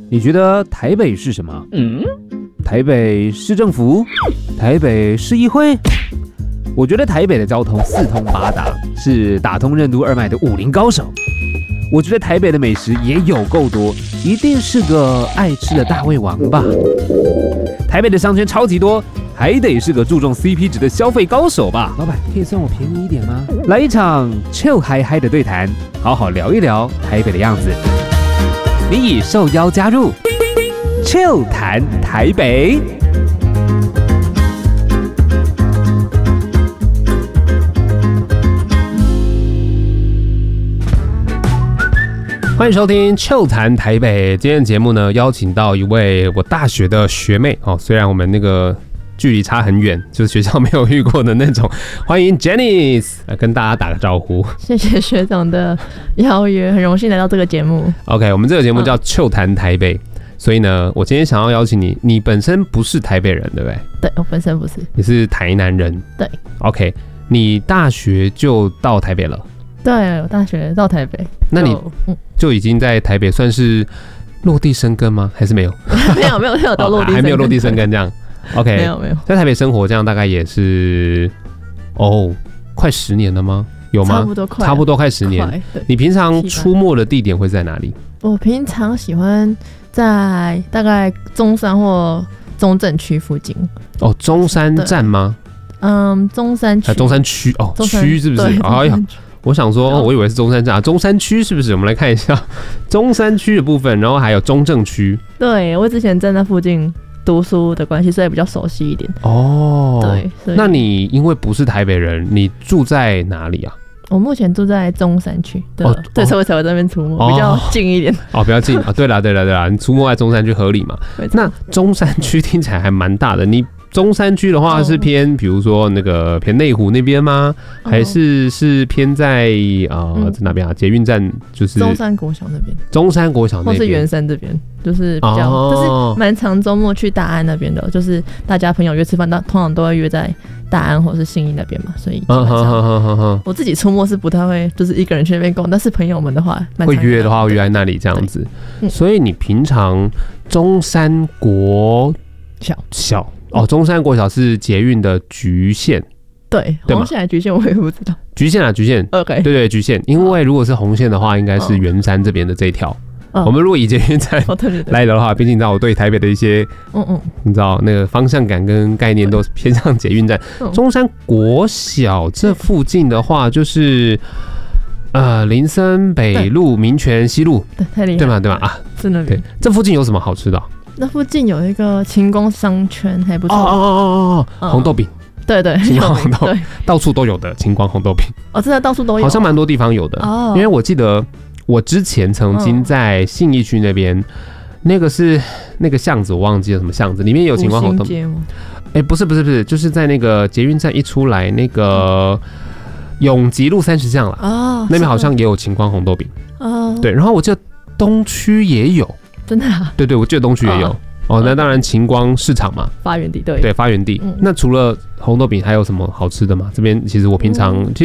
你觉得台北是什么？台北市政府？台北市议会？我觉得台北的交通四通八达，是打通任督二脉的武林高手。我觉得台北的美食也有够多，一定是个爱吃的大胃王吧。台北的商圈超级多，还得是个注重 CP 值的消费高手吧。老板，可以算我便宜一点吗？来一场 chill 嗨嗨的对谈，好好聊一聊台北的样子。你已受邀加入 chill 谈台北。欢迎收听《Chill 谈台北》。今天的节目呢，邀请到一位我大学的学妹哦，虽然我们那个距离差很远，就是学校没有遇过的那种。欢迎 Janice 来跟大家打个招呼。 谢谢学长的邀约，很荣幸来到这个节目。 OK， 我们这个节目叫《Chill 谈台北》，所以呢，我今天想要邀请你，你本身不是台北人，对不对？ 对，我本身不是， 你是台南人。 对 ，OK， 你大学就到台北了？ 对，我大学到台北。 那你就已经在台北算是落地生根吗？还是没有？ 没有到落地生根， 还没有落地生根这样。OK， 没有， 在台北生活这样大概也是快10年了吗？有吗？差不多快10年。你平常出没的地点会在哪里？ 我平常喜欢在大概中山或中正区附近。 哦，中山站吗？ 中山区。 中山区哦，区是不是？哎呀。我想说，我以为是中山站，中山区是不是？我们来看一下中山区的部分，然后还有中正区。 对，我之前在那附近读书的关系，所以比较熟悉一点。 哦，对，那你因为不是台北人，你住在哪里啊？我目前住在中山区，对，所以我才会在那边出没，比较近一点。 比较近啊！对啦，你出没在中山区合理嘛？那中山区听起来还蛮大的，你。中山区的话是偏，比如说那个偏内湖那边吗？还是偏在哪边啊？捷运站就是中山国小那边， 或是圆山这边，就是比较，就是蛮常周末去大安那边的，就是大家朋友约吃饭，通常都会约在大安或是信义那边嘛，所以我自己出没是不太会，就是一个人去那边逛，但是朋友们的话， 会约的话会约在那里这样子。所以你平常中山国小。中山国小是捷运的局限，对， 红线还局限我也不知道。 局限 ，OK， 对，局限。因为如果是红线的话，应该是圆山这边的这一条。我们如果以捷运站来的话，毕竟你知道我对台北的一些，你知道那个方向感跟概念都偏向捷运站。中山国小这附近的话，就是林森北路、民权西路， 对，太厉害， 对吗？啊， 是那边。 对，这附近有什么好吃的？ 那附近有一个晴光商圈，还不错。 红豆饼。对，晴光红豆，到处都有的晴光红豆饼。 真的到处都有， 好像蛮多地方有的。因为我记得我之前曾经在信义区那边，那个是那个巷子，我忘记了什么巷子，里面有晴光红豆饼。不是，就是在那个捷运站一出来，那个永吉路30巷了。那边好像也有晴光红豆饼。对，然后我记得东区也有。真的啊？对，我记得东区也有。那当然晴光市场嘛， 发源地。对， 发源地。那除了红豆饼还有什么好吃的吗？这边其实我平常